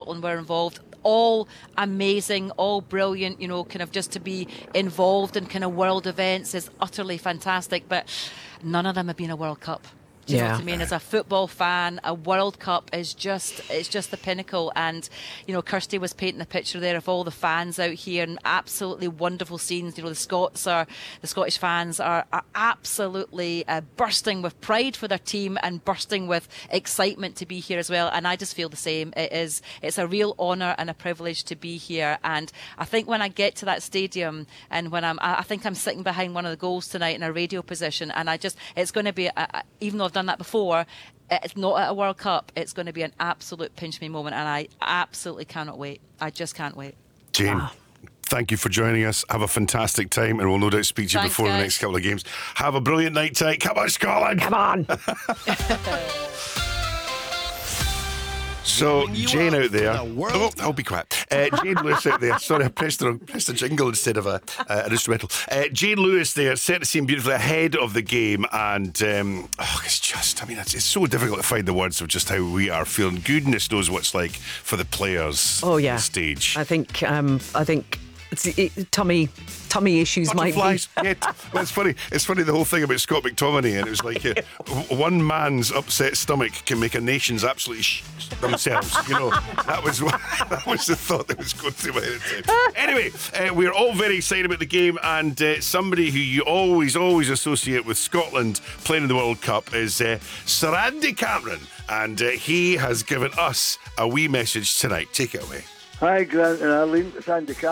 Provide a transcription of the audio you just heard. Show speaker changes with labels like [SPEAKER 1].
[SPEAKER 1] Scotland were involved. All amazing, all brilliant, kind of just to be involved in kind of world events is utterly fantastic, but none of them have been a World Cup. Do you know what I mean? As a football fan, a World Cup is it's just the pinnacle. And, Kirsty was painting a picture there of all the fans out here and absolutely wonderful scenes. The Scottish fans are absolutely bursting with pride for their team and bursting with excitement to be here as well. And I just feel the same. It's a real honour and a privilege to be here. And I think when I get to that stadium and when I think I'm sitting behind one of the goals tonight in a radio position, and it's going to be, even though I've done that before, it's not at a World Cup, it's going to be an absolute pinch me moment, and I absolutely cannot wait. I just can't wait.
[SPEAKER 2] Jane, thank you for joining us. Have a fantastic time, and we'll no doubt speak to you before the next couple of games. Have a brilliant night tonight. Come on, Scotland!
[SPEAKER 3] Come on!
[SPEAKER 2] So, Jane out there. I'll be quiet. Jane Lewis out there. Sorry, I pressed a jingle instead of an instrumental. Jane Lewis there, set the scene beautifully ahead of the game. And it's so difficult to find the words of just how we are feeling. Goodness knows what it's like for the players on the stage.
[SPEAKER 3] I think tummy issues might be.
[SPEAKER 2] Yeah, well, it's funny. It's funny, the whole thing about Scott McTominay, and it was like one man's upset stomach can make a nation's absolutely themselves. That was the thought that was going through my head. Anyway, we're all very excited about the game, and somebody who you always associate with Scotland playing in the World Cup is Sir Andy Cameron, and he has given us a wee message tonight. Take it away.
[SPEAKER 4] Hi, Grant and Arlene. It's Andy Cameron.